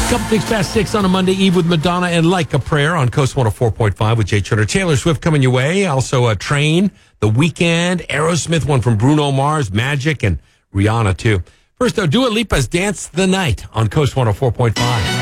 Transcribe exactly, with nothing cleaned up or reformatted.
Couple things past six on a Monday Eve with Madonna and Like a Prayer on Coast one oh four point five with Jay Turner. Taylor Swift coming your way. Also, a Train, The Weeknd, Aerosmith, one from Bruno Mars, Magic, and Rihanna, too. First, though, Dua Lipa's Dance the Night on Coast one oh four point five.